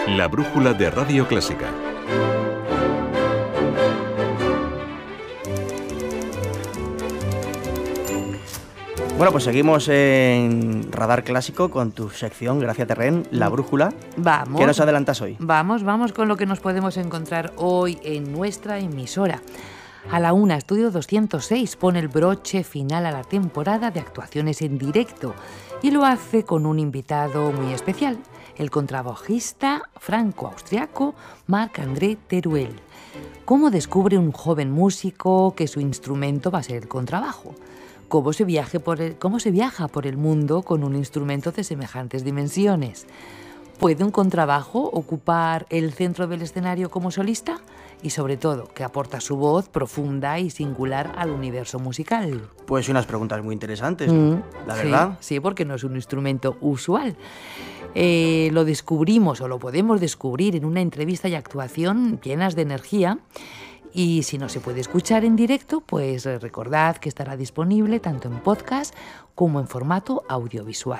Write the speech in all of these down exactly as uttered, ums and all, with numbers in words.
La brújula de Radio Clásica. Bueno, pues seguimos en Radar Clásico con tu sección, Gracia Terren, La Brújula. Vamos. ¿Qué nos adelantas hoy? Vamos, vamos con lo que nos podemos encontrar hoy en nuestra emisora. A la una, Estudio doscientos seis pone el broche final a la temporada de actuaciones en directo y lo hace con un invitado muy especial, el contrabajista franco-austriaco Marc-André Teruel. ¿Cómo descubre un joven músico que su instrumento va a ser el contrabajo? ¿Cómo se, viaje por el, ¿Cómo se viaja por el mundo con un instrumento de semejantes dimensiones? ¿Puede un contrabajo ocupar el centro del escenario como solista? Y sobre todo, ¿qué aporta su voz profunda y singular al universo musical? Pues unas preguntas muy interesantes, ¿no? Mm, La sí, verdad. Sí, porque no es un instrumento usual. Eh, lo descubrimos o lo podemos descubrir en una entrevista y actuación llenas de energía. Y si no se puede escuchar en directo, pues recordad que estará disponible tanto en podcast como en formato audiovisual.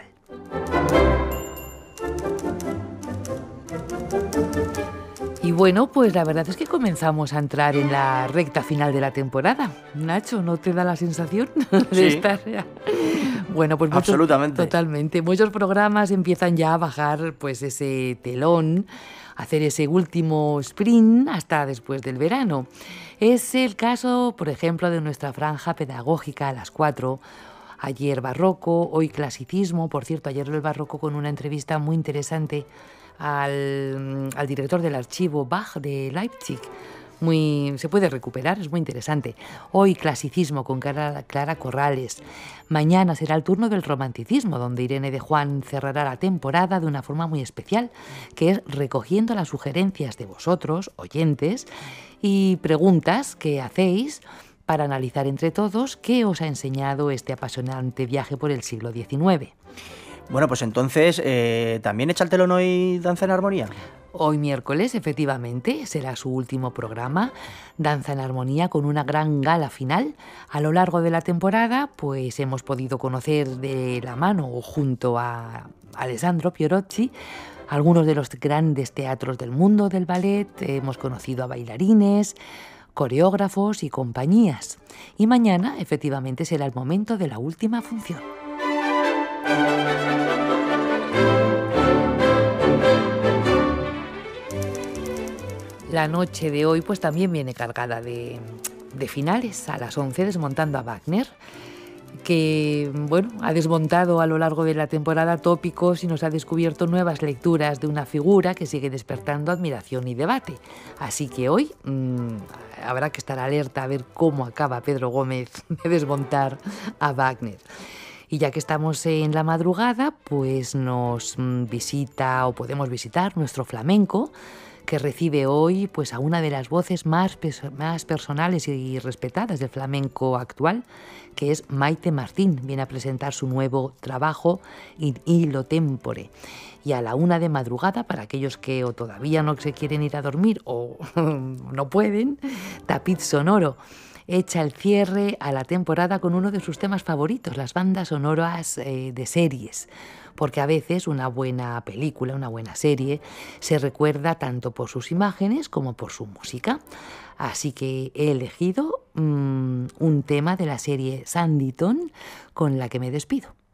Y bueno, pues la verdad es que comenzamos a entrar en la recta final de la temporada. Nacho, ¿no te da la sensación de Sí. estar ya? Bueno, pues muchos, Absolutamente. Totalmente. Muchos programas empiezan ya a bajar pues ese telón, a hacer ese último sprint hasta después del verano. Es el caso, por ejemplo, de nuestra franja pedagógica a las cuatro. Ayer barroco, hoy clasicismo. Por cierto, ayer el barroco con una entrevista muy interesante al, al director del archivo Bach de Leipzig. Muy, se puede recuperar, es muy interesante. Hoy clasicismo con Clara, Clara Corrales. Mañana será el turno del romanticismo, donde Irene de Juan cerrará la temporada de una forma muy especial, que es recogiendo las sugerencias de vosotros, oyentes, y preguntas que hacéis para analizar entre todos qué os ha enseñado este apasionante viaje por el siglo diecinueve. Bueno, pues entonces, eh, ¿también echa el telón hoy Danza en Armonía? Hoy miércoles, efectivamente, será su último programa, Danza en Armonía, con una gran gala final. A lo largo de la temporada, pues hemos podido conocer de la mano o junto a Alessandro Pierocci algunos de los grandes teatros del mundo del ballet. Hemos conocido a bailarines, coreógrafos y compañías. Y mañana, efectivamente, será el momento de la última función. La noche de hoy pues también viene cargada de, de finales. A las once desmontando a Wagner, que bueno, ha desmontado a lo largo de la temporada tópicos y nos ha descubierto nuevas lecturas de una figura que sigue despertando admiración y debate. Así que hoy mmm, habrá que estar alerta a ver cómo acaba Pedro Gómez de desmontar a Wagner. Y ya que estamos en la madrugada, pues nos visita o podemos visitar nuestro flamenco, que recibe hoy pues, a una de las voces más, más personales y respetadas del flamenco actual, que es Maite Martín. Viene a presentar su nuevo trabajo, In Illo Tempore. Y a la una de madrugada, para aquellos que o todavía no se quieren ir a dormir o no pueden, Tapiz Sonoro echa el cierre a la temporada con uno de sus temas favoritos, las bandas sonoras eh, de series. Porque a veces una buena película, una buena serie, se recuerda tanto por sus imágenes como por su música. Así que he elegido mmm, un tema de la serie Sanditon con la que me despido.